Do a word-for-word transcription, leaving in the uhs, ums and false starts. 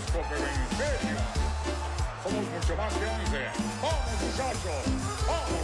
Copa Ingenio. Somos mucho más que once. ¡Vamos, muchachos! ¡Vamos!